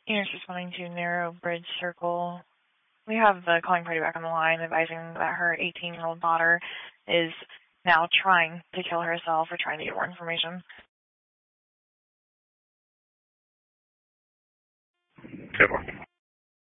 Units responding to Narrow Bridge Circle. We have the calling party back on the line advising that her 18-year-old daughter is now trying to kill herself or trying to get more information. Okay.